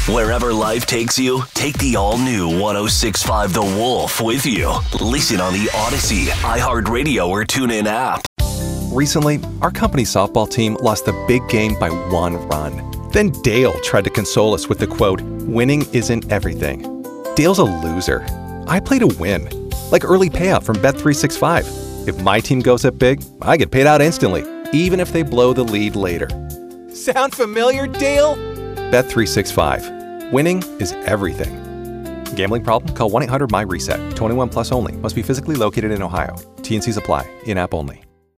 Wherever life takes you, take the all-new 106.5 The Wolf with you. Listen on the Odyssey, iHeartRadio, or TuneIn app. Recently, our company softball team lost the big game by 1 run. Then Dale tried to console us with the quote, "Winning isn't everything." Dale's a loser. I play to win. Like early payout from Bet365. If my team goes up big, I get paid out instantly, even if they blow the lead later. Sound familiar, Dale? Bet365. Winning is everything. Gambling problem? Call 1-800-MY-RESET. 21 plus only. Must be physically located in Ohio. T&Cs apply. In-app only.